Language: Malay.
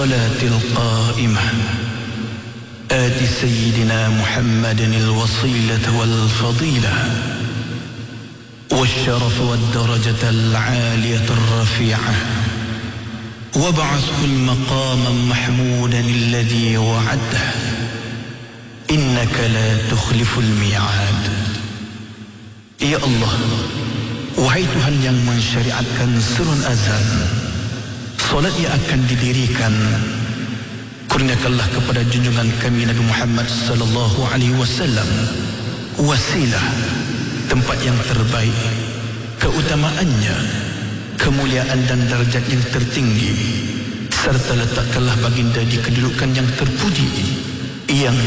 الصلاة القائمة آت سيدنا محمد الوصيلة والفضيلة والشرف والدرجة العالية الرفيعة وابعثه المقام محمودا الذي وعده إنك لا تخلف الميعاد. Ya Allah, wahai Tuhan yang mensyariatkan surun azan, solat yang akan didirikan, kurniakanlah kepada junjungan kami Nabi Muhammad sallallahu alaihi wasallam wasilah, tempat yang terbaik, keutamaannya, kemuliaan dan darjat yang tertinggi, serta letakkanlah baginda di kedudukan yang terpuji yang